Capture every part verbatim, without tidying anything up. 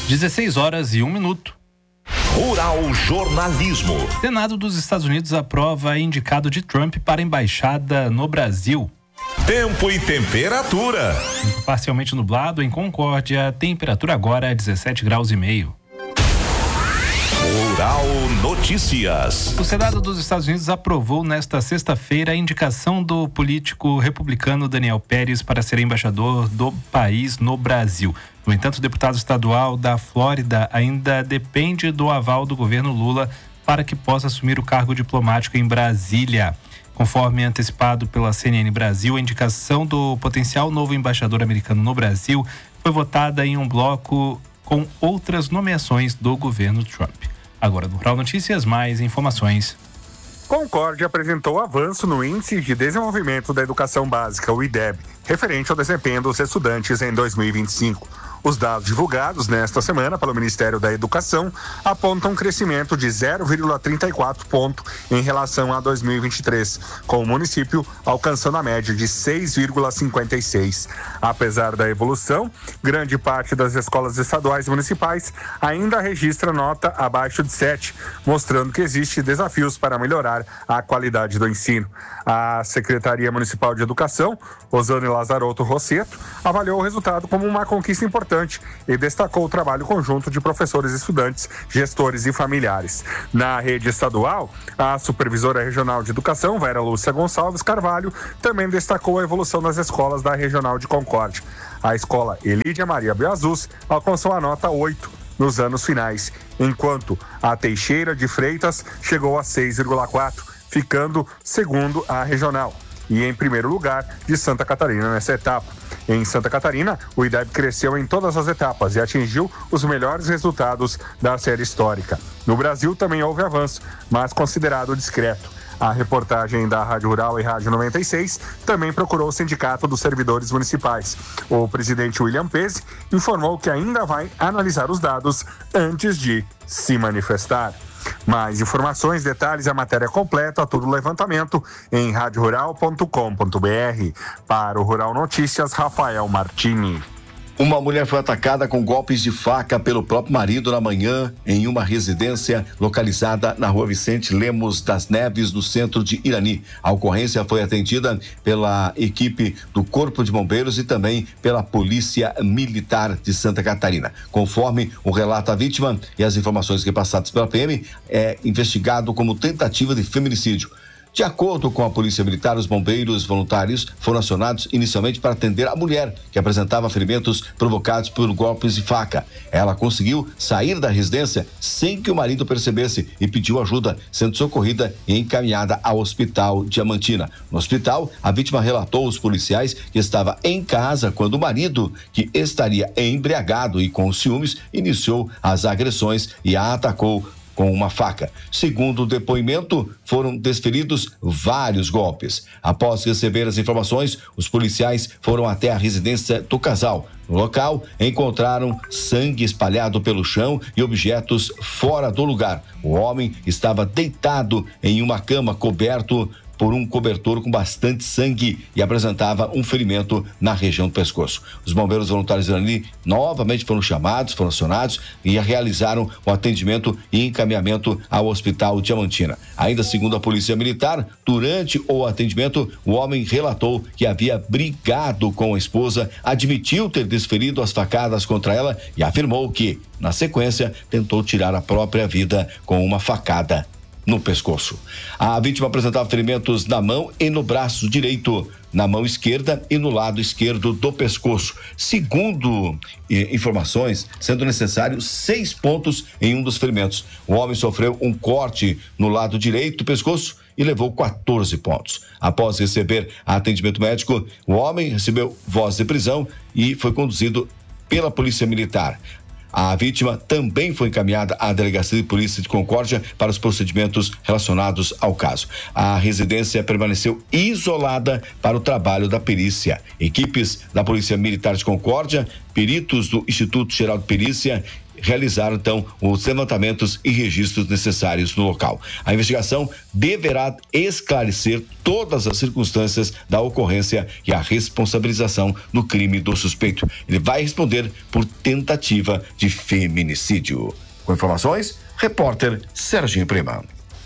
dezesseis horas e um minuto. Rural Jornalismo. Senado dos Estados Unidos aprova indicado de Trump para embaixada no Brasil. Tempo e temperatura. Tempo parcialmente nublado em Concórdia, temperatura agora dezessete graus e meio. Rural Notícias. O Senado dos Estados Unidos aprovou nesta sexta-feira a indicação do político republicano Daniel Pérez para ser embaixador do país no Brasil. No entanto, o deputado estadual da Flórida ainda depende do aval do governo Lula para que possa assumir o cargo diplomático em Brasília. Conforme antecipado pela C N N Brasil, a indicação do potencial novo embaixador americano no Brasil foi votada em um bloco com outras nomeações do governo Trump. Agora, no Rural Notícias, mais informações. Concórdia apresentou avanço no Índice de Desenvolvimento da Educação Básica, o I D E B, referente ao desempenho dos estudantes em dois mil e vinte e cinco. Os dados divulgados nesta semana pelo Ministério da Educação apontam um crescimento de zero vírgula trinta e quatro ponto em relação a dois mil e vinte e três, com o município alcançando a média de seis vírgula cinquenta e seis. Apesar da evolução, grande parte das escolas estaduais e municipais ainda registra nota abaixo de sete, mostrando que existem desafios para melhorar a qualidade do ensino. A Secretaria Municipal de Educação, Osane Lazarotto Rosseto, avaliou o resultado como uma conquista importante e destacou o trabalho conjunto de professores, estudantes, gestores e familiares. Na rede estadual, a supervisora regional de educação, Vera Lúcia Gonçalves Carvalho, também destacou a evolução das escolas da Regional de Concórdia. A escola Elídia Maria Beazus alcançou a nota oito nos anos finais, enquanto a Teixeira de Freitas chegou a seis vírgula quatro, ficando segundo a regional e em primeiro lugar de Santa Catarina nessa etapa. Em Santa Catarina, o I D E B cresceu em todas as etapas e atingiu os melhores resultados da série histórica. No Brasil também houve avanço, mas considerado discreto. A reportagem da Rádio Rural e Rádio noventa e seis também procurou o Sindicato dos Servidores Municipais. O presidente William Pezzi informou que ainda vai analisar os dados antes de se manifestar. Mais informações, detalhes e a matéria completa, todo o levantamento em rádio rural ponto com ponto br. Para o Rural Notícias, Rafael Martini. Uma mulher foi atacada com golpes de faca pelo próprio marido na manhã em uma residência localizada na rua Vicente Lemos das Neves, no centro de Irani. A ocorrência foi atendida pela equipe do Corpo de Bombeiros e também pela Polícia Militar de Santa Catarina. Conforme o relato da vítima e as informações repassadas pela P M, é investigado como tentativa de feminicídio. De acordo com a Polícia Militar, os bombeiros voluntários foram acionados inicialmente para atender a mulher, que apresentava ferimentos provocados por golpes de faca. Ela conseguiu sair da residência sem que o marido percebesse e pediu ajuda, sendo socorrida e encaminhada ao Hospital Diamantina. No hospital, a vítima relatou aos policiais que estava em casa quando o marido, que estaria embriagado e com ciúmes, iniciou as agressões e a atacou com uma faca. Segundo o depoimento, foram desferidos vários golpes. Após receber as informações, os policiais foram até a residência do casal. No local, encontraram sangue espalhado pelo chão e objetos fora do lugar. O homem estava deitado em uma cama coberto por um cobertor com bastante sangue e apresentava um ferimento na região do pescoço. Os bombeiros voluntários ali novamente foram chamados, foram acionados e realizaram o atendimento e encaminhamento ao Hospital Diamantina. Ainda segundo a Polícia Militar, durante o atendimento, o homem relatou que havia brigado com a esposa, admitiu ter desferido as facadas contra ela e afirmou que, na sequência, tentou tirar a própria vida com uma facada no pescoço. A vítima apresentava ferimentos na mão e no braço direito, na mão esquerda e no lado esquerdo do pescoço. Segundo eh, informações, sendo necessário seis pontos em um dos ferimentos. O homem sofreu um corte no lado direito do pescoço e levou quatorze pontos. Após receber atendimento médico, o homem recebeu voz de prisão e foi conduzido pela Polícia Militar. A vítima também foi encaminhada à Delegacia de Polícia de Concórdia para os procedimentos relacionados ao caso. A residência permaneceu isolada para o trabalho da perícia. Equipes da Polícia Militar de Concórdia, peritos do Instituto Geral de Perícia realizaram, então, os levantamentos e registros necessários no local. A investigação deverá esclarecer todas as circunstâncias da ocorrência e a responsabilização no crime do suspeito. Ele vai responder por tentativa de feminicídio. Com informações, repórter Serginho Prima.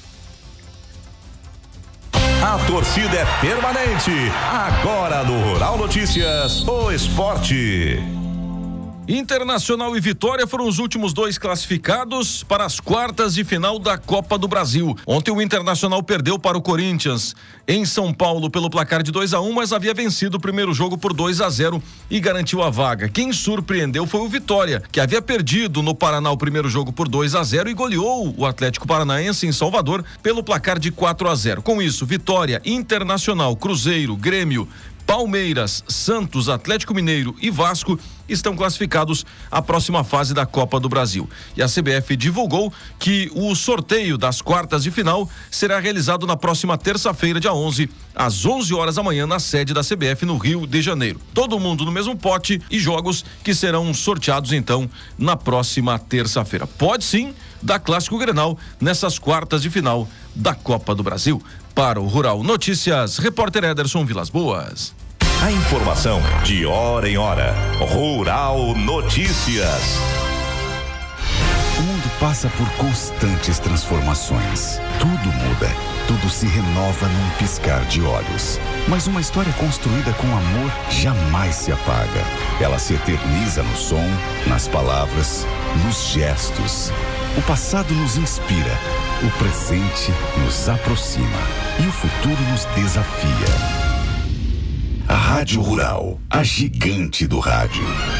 A torcida é permanente. Agora no Rural Notícias, o esporte. Internacional e Vitória foram os últimos dois classificados para as quartas de final da Copa do Brasil. Ontem o Internacional perdeu para o Corinthians em São Paulo pelo placar de dois a um, mas havia vencido o primeiro jogo por dois a zero e garantiu a vaga. Quem surpreendeu foi o Vitória, que havia perdido no Paraná o primeiro jogo por dois a zero e goleou o Atlético Paranaense em Salvador pelo placar de quatro a zero. Com isso, Vitória, Internacional, Cruzeiro, Grêmio, Palmeiras, Santos, Atlético Mineiro e Vasco estão classificados à próxima fase da Copa do Brasil. E a C B F divulgou que o sorteio das quartas de final será realizado na próxima terça-feira, dia onze, às onze horas da manhã, na sede da C B F no Rio de Janeiro. Todo mundo no mesmo pote e jogos que serão sorteados então na próxima terça-feira. Pode sim dar Clássico Grenal nessas quartas de final da Copa do Brasil. Para o Rural Notícias, repórter Ederson Vilas Boas. A informação de hora em hora. Rural Notícias. O mundo passa por constantes transformações. Tudo muda, tudo se renova num piscar de olhos. Mas uma história construída com amor jamais se apaga. Ela se eterniza no som, nas palavras, nos gestos. O passado nos inspira, o presente nos aproxima e o futuro nos desafia. A Rádio Rural, a gigante do rádio.